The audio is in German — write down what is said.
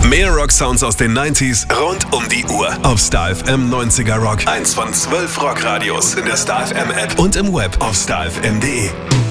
Mehr Rock-Sounds aus den 90s rund um die Uhr auf Star FM 90er Rock. Eins von 12 Rockradios in der Star FM App und im Web auf starfm.de.